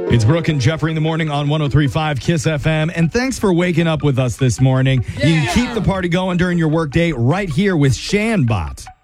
It's Brooke and Jeffrey in the morning on 103.5 KISS FM. And thanks for waking up with us this morning. You can keep the party going during your workday right here with Shanbot.